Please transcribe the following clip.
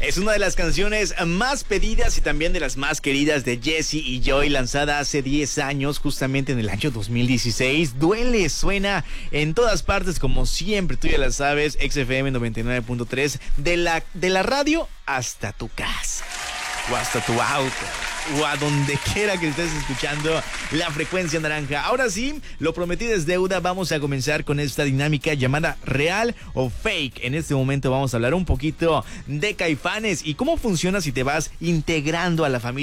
Es una de las canciones más pedidas y también de las más queridas de Jesse y Joy, lanzada hace 10 años, justamente en el año 2016. Duele, suena en todas partes como siempre, tú ya la sabes, XFM 99.3, de la radio hasta tu casa o hasta tu auto o a donde quiera que estés escuchando la frecuencia naranja. Ahora sí, lo prometido es deuda. Vamos a comenzar con esta dinámica llamada real o fake. En este momento vamos a hablar un poquito de Caifanes y cómo funciona si te vas integrando a la familia